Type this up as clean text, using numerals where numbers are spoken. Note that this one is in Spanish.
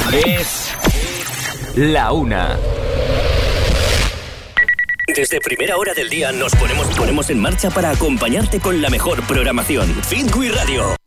Es la una. Desde primera hora del día nos ponemos en marcha para acompañarte con la mejor programación. Fitwi Radio.